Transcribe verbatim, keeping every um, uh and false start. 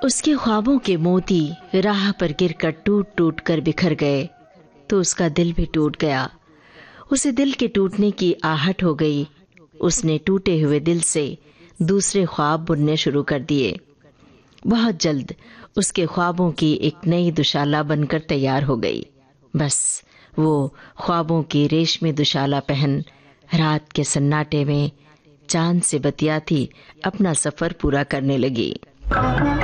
उसके ख्वाबों के मोती राह पर गिरकर टूट टूट कर बिखर गए तो उसका दिल भी टूट गया। उसे दिल के टूटने की आहट हो गई। उसने टूटे हुए दिल से दूसरे ख्वाब बुनने शुरू कर दिए। बहुत जल्द उसके ख्वाबों की एक नई दुशाला बनकर तैयार हो गई। बस वो ख्वाबों की रेशमी दुशाला पहन रात के सन्नाटे में चांद से बतियाती अपना सफर पूरा करने लगी।